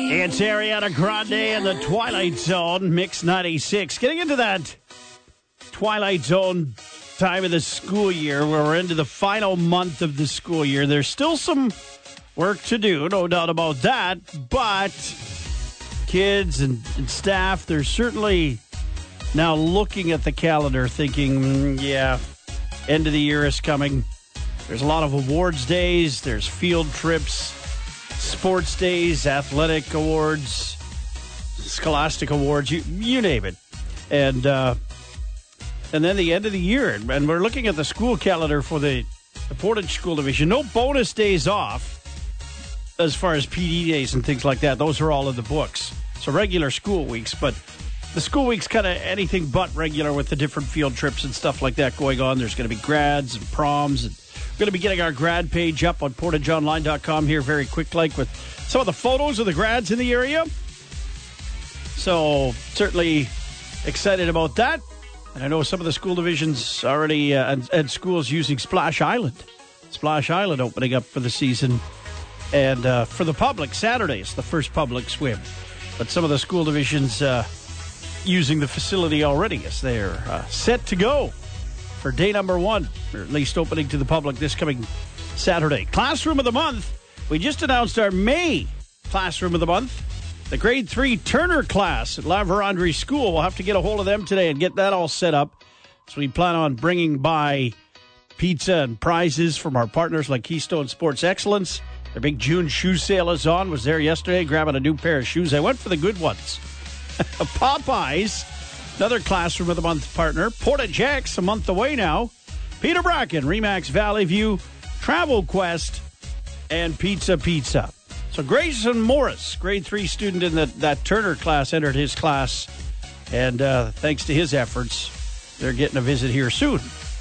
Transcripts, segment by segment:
It's Ariana Grande and the Twilight Zone, Mix 96. Getting into that Twilight Zone time of the school year where we're into the final month of the school year. There's still some work to do, no doubt about that, but kids and staff, they're certainly now looking at the calendar thinking, end of the year is coming. There's a lot of awards days, there's field trips, sports days, athletic awards, scholastic awards, you name it. And then the end of the year. And we're looking at the school calendar for the Portage School Division. No bonus days off as far as PD days and things like that. Those are all in the books. So regular school weeks, but the school week's kind of anything but regular with the different field trips and stuff like that going on. There's going to be grads and proms. And we're going to be getting our grad page up on portageonline.com here very quick, like with some of the photos of the grads in the area. So certainly excited about that. And I know some of the school divisions already and schools using Splash Island. Splash Island opening up for the season. And for the public, Saturday is the first public swim. But some of the school divisions using the facility already as they're set to go for day number one, or at least opening to the public this coming Saturday. Classroom of the Month. We just announced our May Classroom of the Month. The grade 3 Turner class at La Vérendrye School. We'll have to get a hold of them today and get that all set up. So we plan on bringing by pizza and prizes from our partners like Keystone Sports Excellence. Their big June shoe sale is on. Was there yesterday grabbing a new pair of shoes. I went for the good ones. Popeyes, another Classroom of the Month partner. Portage X, a month away now. Peter Bracken, Remax Valley View, Travel Quest, and Pizza. So Grayson Morris, grade 3 student in that Turner class, entered his class. And thanks to his efforts, they're getting a visit here soon.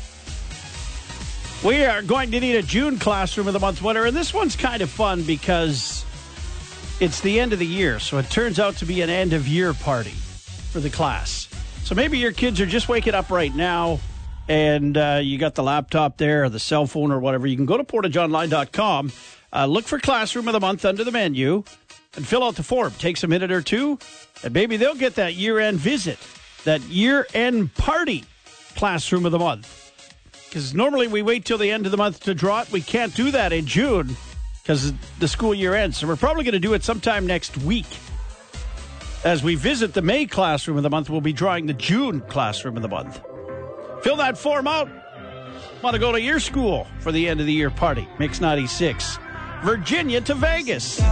We are going to need a June Classroom of the Month winner. And this one's kind of fun because it's the end of the year. So it turns out to be an end-of-year party for the class. So maybe your kids are just waking up right now and you got the laptop there or the cell phone or whatever. You can go to portageonline.com. Look for Classroom of the Month under the menu and fill out the form. Takes a minute or two, and maybe they'll get that year-end visit, that year-end party Classroom of the Month. Because normally we wait till the end of the month to draw it. We can't do that in June because the school year ends. So we're probably going to do it sometime next week. As we visit the May Classroom of the Month, we'll be drawing the June Classroom of the Month. Fill that form out. Want to go to your school for the end of the year party. Mix 96. Virginia to Vegas.